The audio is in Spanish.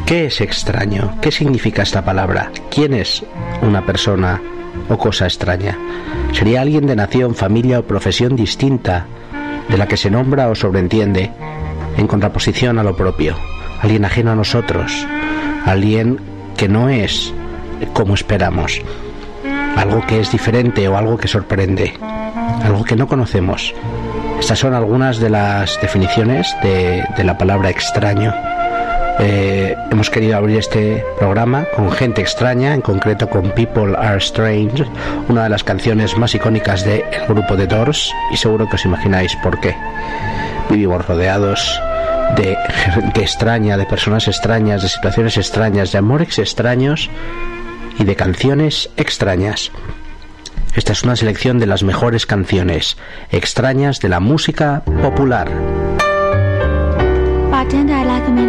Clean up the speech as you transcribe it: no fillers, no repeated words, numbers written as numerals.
¿Qué es extraño? ¿Qué significa esta palabra? ¿Quién es una persona o cosa extraña? ¿Sería alguien de nación, familia o profesión distinta de la que se nombra o sobreentiende, en contraposición a lo propio? Alguien ajeno a nosotros, alguien que no es como esperamos, algo que es diferente o algo que sorprende, algo que no conocemos. Estas son algunas de las definiciones de la palabra extraño. Hemos querido abrir este programa con Gente Extraña, en concreto con People Are Strange, una de las canciones más icónicas del grupo The Doors, y seguro que os imagináis por qué. Vivimos rodeados de gente extraña, de personas extrañas, de situaciones extrañas, de amores extraños y de canciones extrañas. Esta es una selección de las mejores canciones extrañas de la música popular. Bartender, I like 'em in